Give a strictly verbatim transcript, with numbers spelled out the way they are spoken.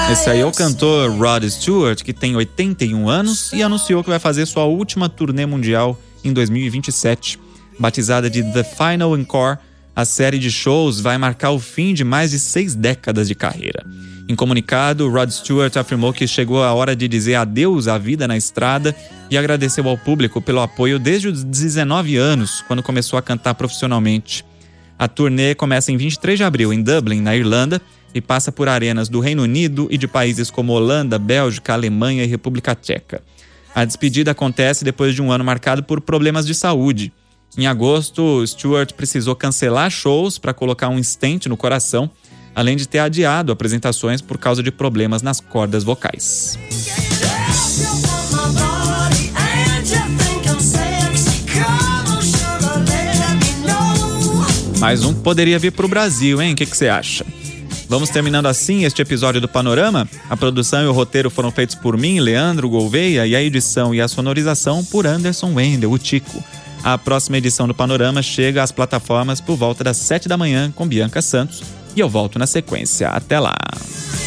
Esse aí é o cantor Rod Stewart, que tem oitenta e um anos e anunciou que vai fazer sua última turnê mundial em dois mil e vinte e sete. Batizada de The Final Encore, a série de shows vai marcar o fim de mais de seis décadas de carreira. Em comunicado, Rod Stewart afirmou que chegou a hora de dizer adeus à vida na estrada e agradeceu ao público pelo apoio desde os dezenove anos, quando começou a cantar profissionalmente. A turnê começa em vinte e três de abril em Dublin, na Irlanda, e passa por arenas do Reino Unido e de países como Holanda, Bélgica, Alemanha e República Tcheca. A despedida acontece depois de um ano marcado por problemas de saúde. Em agosto, Stewart precisou cancelar shows para colocar um stent no coração, além de ter adiado apresentações por causa de problemas nas cordas vocais. Mais um poderia vir para o Brasil, hein? O que que você acha? Vamos terminando assim este episódio do Panorama. A produção e o roteiro foram feitos por mim, Leandro Gouveia, e a edição e a sonorização por Anderson Wendel, o Tico. A próxima edição do Panorama chega às plataformas por volta das sete da manhã com Bianca Santos e eu volto na sequência. Até lá!